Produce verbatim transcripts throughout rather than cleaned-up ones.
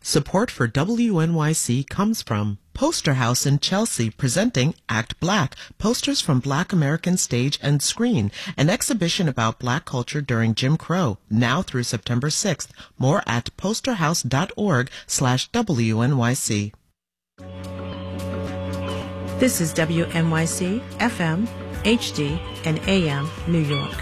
Support for W N Y C comes from Poster House in Chelsea, presenting Act Black, posters from Black American stage and screen, an exhibition about Black culture during Jim Crow, now through September sixth. More at posterhouse.org slash WNYC. This is W N Y C, F M, H D, and A M, New York.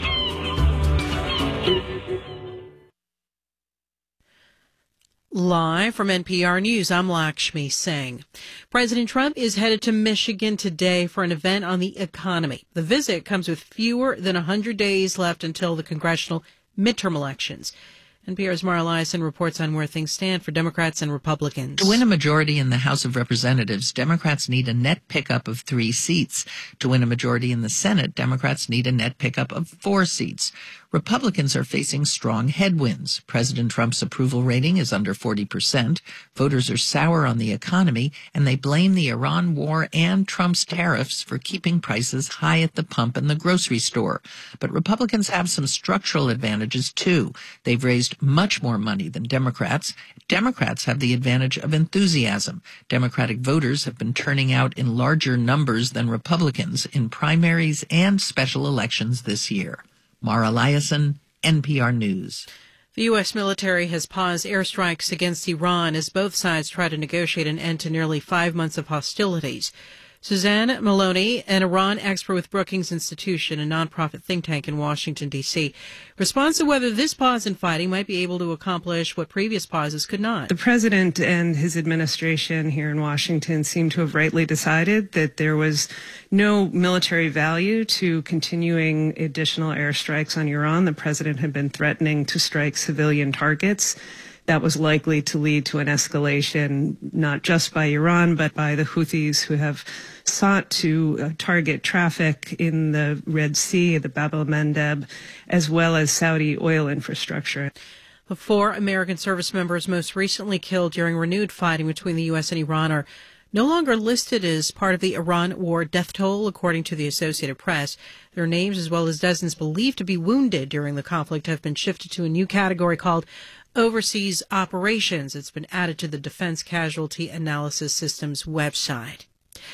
Live from N P R News, I'm Lakshmi Singh. President Trump is headed to Michigan today for an event on the economy. The visit comes with fewer than one hundred days left until the congressional midterm elections. N P R's Mara Liasson reports on where things stand for Democrats and Republicans. To win a majority in the House of Representatives, Democrats need a net pickup of three seats. To win a majority in the Senate, Democrats need a net pickup of four seats. Republicans are facing strong headwinds. President Trump's approval rating is under forty percent. Voters are sour on the economy, and they blame the Iran war and Trump's tariffs for keeping prices high at the pump and the grocery store. But Republicans have some structural advantages, too. They've raised much more money than Democrats. Democrats have the advantage of enthusiasm. Democratic voters have been turning out in larger numbers than Republicans in primaries and special elections this year. Mara Liasson, N P R News. The U S military has paused airstrikes against Iran as both sides try to negotiate an end to nearly five months of hostilities. Suzanne Maloney, an Iran expert with Brookings Institution, a nonprofit think tank in Washington, D C, responds to whether this pause in fighting might be able to accomplish what previous pauses could not. The president and his administration here in Washington seem to have rightly decided that there was no military value to continuing additional airstrikes on Iran. The president had been threatening to strike civilian targets. That was likely to lead to an escalation, not just by Iran, but by the Houthis, who have sought to uh, target traffic in the Red Sea, the Bab el-Mandeb, as well as Saudi oil infrastructure. The four American service members most recently killed during renewed fighting between the U S and Iran are no longer listed as part of the Iran war death toll, according to the Associated Press. Their names, as well as dozens believed to be wounded during the conflict, have been shifted to a new category called Overseas Operations. It's been added to the Defense Casualty Analysis Systems website.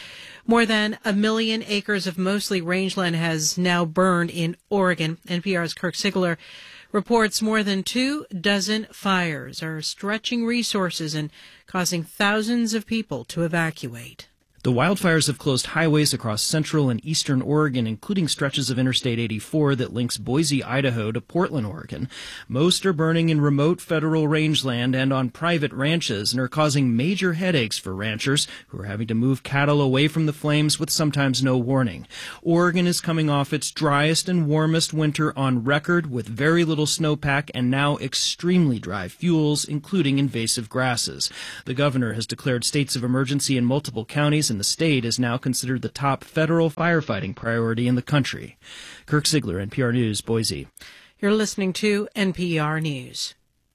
More than a million acres of mostly rangeland has now burned in Oregon. N P R's Kirk Sigler reports more than two dozen fires are stretching resources and causing thousands of people to evacuate. The wildfires have closed highways across central and eastern Oregon, including stretches of Interstate eighty-four that links Boise, Idaho to Portland, Oregon. Most are burning in remote federal rangeland and on private ranches and are causing major headaches for ranchers who are having to move cattle away from the flames with sometimes no warning. Oregon is coming off its driest and warmest winter on record with very little snowpack and now extremely dry fuels, including invasive grasses. The governor has declared states of emergency in multiple counties, and the state is now considered the top federal firefighting priority in the country. Kirk Sigler, N P R News, Boise. You're listening to N P R News.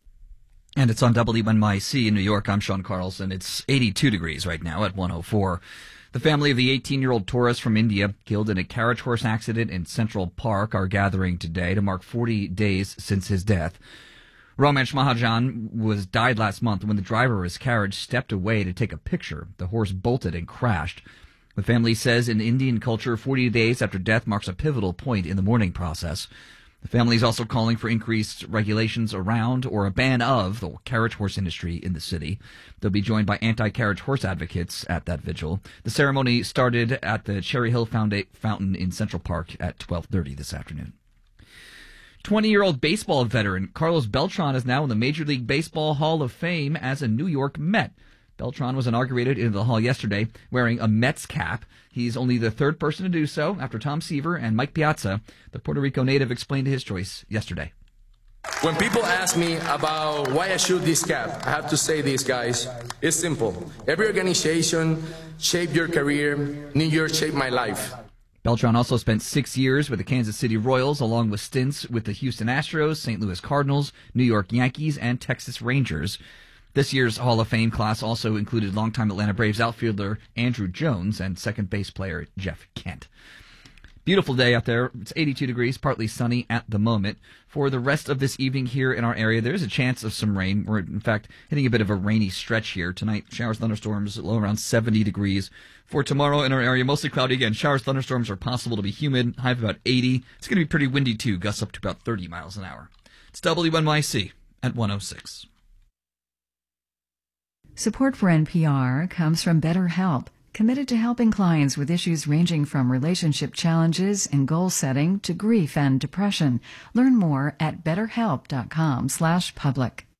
And it's on W N Y C in New York. I'm Sean Carlson. It's eighty-two degrees right now at one oh four. The family of the eighteen-year-old tourist from India killed in a carriage horse accident in Central Park are gathering today to mark forty days since his death. Romesh Mahajan was died last month when the driver of his carriage stepped away to take a picture. The horse bolted and crashed. The family says in Indian culture, forty days after death marks a pivotal point in the mourning process. The family is also calling for increased regulations around or a ban of the carriage horse industry in the city. They'll be joined by anti-carriage horse advocates at that vigil. The ceremony started at the Cherry Hill Fountain in Central Park at twelve thirty this afternoon. twenty-year-old baseball veteran Carlos Beltran is now in the Major League Baseball Hall of Fame as a New York Met. Beltran was inaugurated into the hall yesterday wearing a Mets cap. He's only the third person to do so after Tom Seaver and Mike Piazza. The Puerto Rico native explained his choice yesterday. When people ask me about why I shoot this cap, I have to say this, guys. It's simple. Every organization shaped your career. New York shaped my life. Beltran also spent six years with the Kansas City Royals, along with stints with the Houston Astros, Saint Louis Cardinals, New York Yankees, and Texas Rangers. This year's Hall of Fame class also included longtime Atlanta Braves outfielder Andruw Jones and second base player Jeff Kent. Beautiful day out there. It's eighty-two degrees, partly sunny at the moment. For the rest of this evening here in our area, there's a chance of some rain. We're, in fact, hitting a bit of a rainy stretch here. Tonight, showers, thunderstorms, low around seventy degrees. For tomorrow in our area, mostly cloudy again. Showers, thunderstorms are possible to be humid, high of about eighty. It's going to be pretty windy, too, gusts up to about thirty miles an hour. It's W N Y C at one oh six. Support for N P R comes from BetterHelp, committed to helping clients with issues ranging from relationship challenges and goal setting to grief and depression. Learn more at betterhelp.com slash public.